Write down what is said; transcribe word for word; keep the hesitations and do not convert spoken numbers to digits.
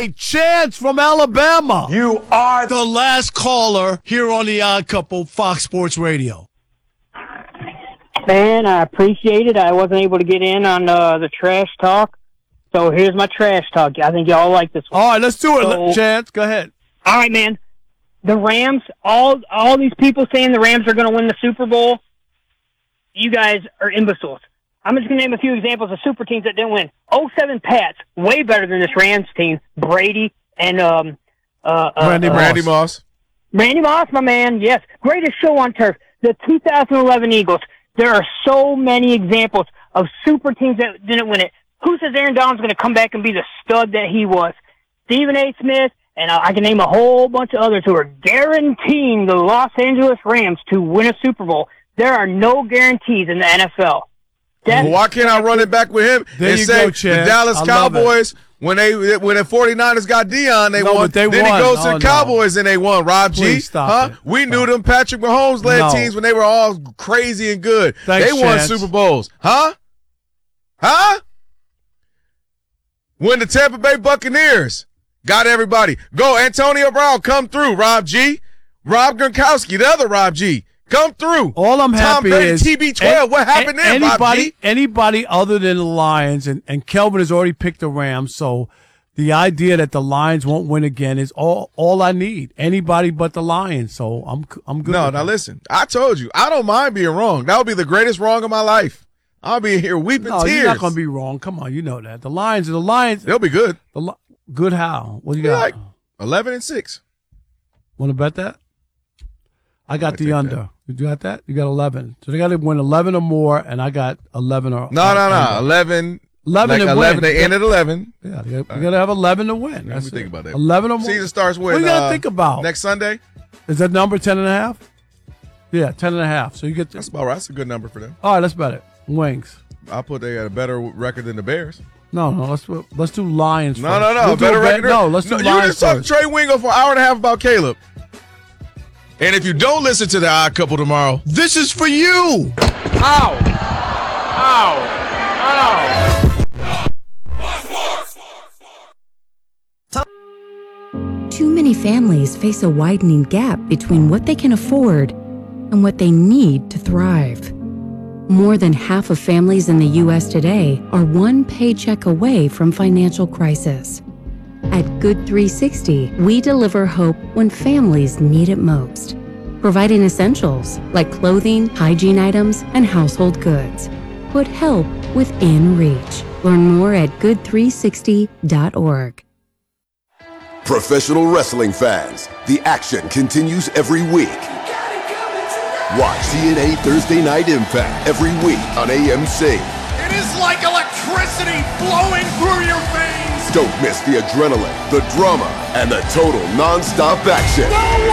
Hey, Chance from Alabama. You are the last caller here on the Odd Couple, Fox Sports Radio. Man, I appreciate it. I wasn't able to get in on uh, the trash talk, so here's my trash talk. I think y'all like this one. All right, let's do it, so, Chance. Go ahead. All right, man. The Rams, all all these people saying the Rams are going to win the Super Bowl, you guys are imbeciles. I'm just going to name a few examples of super teams that didn't win. oh seven Pats, way better than this Rams team. Brady and um, uh, Randy, uh, Randy Moss. Randy Moss, my man, yes. Greatest show on turf. The two thousand eleven Eagles. There are so many examples of super teams that didn't win it. Who says Aaron Donald's going to come back and be the stud that he was? Stephen A. Smith, and I can name a whole bunch of others who are guaranteeing the Los Angeles Rams to win a Super Bowl. There are no guarantees in the N F L. Well, why can't I run it back with him there and you say go, Chad. the Dallas I Cowboys, when they when the forty-niners got Deion, they no, won. They then won. he goes oh, to the Cowboys no. and they won. Rob Please G, stop huh? it. We Stop. knew them Patrick Mahomes led No. teams when they were all crazy and good. Thanks, they won Chance. Super Bowls, huh? Huh? When the Tampa Bay Buccaneers got everybody, go Antonio Brown, come through. Rob G, Rob Gronkowski, the other Rob G. Come through. All I'm Tom happy Brady, is T B twelve. What happened there, anybody, Rob G? Anybody other than the Lions, and, and Kelvin has already picked the Rams, so the idea that the Lions won't win again is all all I need. Anybody but the Lions, so I'm I'm good. No, with now that. listen. I told you, I don't mind being wrong. That would be the greatest wrong of my life. I'll be here weeping No, tears. you're not going to be wrong. Come on, you know that. The Lions, the Lions. They'll be good. The Li- good how? What do you They're got? like eleven and six. Want to bet that? I got I the take under. that. You got that? You got eleven. So they got to win eleven or more, and I got eleven or No, no, no. under. Eleven. eleven like and eleven. win. They end at eleven. Yeah, you got to have eleven to win. Let me That's think it. about that. eleven or more. Season starts when? What you got to uh, think about? Next Sunday. Is that number ten and a half? Yeah, ten and a half. So you get. That's The, about right. That's a good number for them. all right, let's bet it. Wings. I'll put they got a better record than the Bears. No, no. Let's let's do Lions. No, first. no, no. We'll do better a bet- record. No, let's do no, You Lions just talked first. Trey Wingo for an hour and a half about Caleb. And if you don't listen to the Odd Couple tomorrow, This is for you. Ow! Ow! Ow! Too many families face a widening gap between what they can afford and what they need to thrive. More than half of families in the U S today are one paycheck away from financial crisis. At Good three sixty, we deliver hope when families need it most, providing essentials like clothing, hygiene items, and household goods. Put help within reach. Learn more at good three sixty dot org. Professional wrestling fans, the action continues every week. Watch T N A Thursday Night Impact every week on A M C. It is like electricity flowing through your veins! Don't miss the adrenaline, the drama, and the total non-stop action.